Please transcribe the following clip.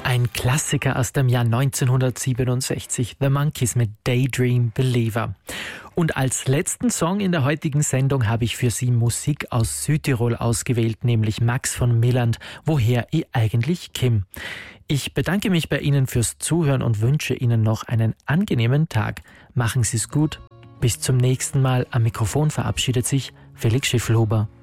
Ein Klassiker aus dem Jahr 1967, The Monkees mit Daydream Believer. Und als letzten Song in der heutigen Sendung habe ich für Sie Musik aus Südtirol ausgewählt, nämlich Max von Milland, Woher ich eigentlich Kim. Ich bedanke mich bei Ihnen fürs Zuhören und wünsche Ihnen noch einen angenehmen Tag. Machen Sie es gut. Bis zum nächsten Mal. Am Mikrofon verabschiedet sich Felix Schiffelhuber.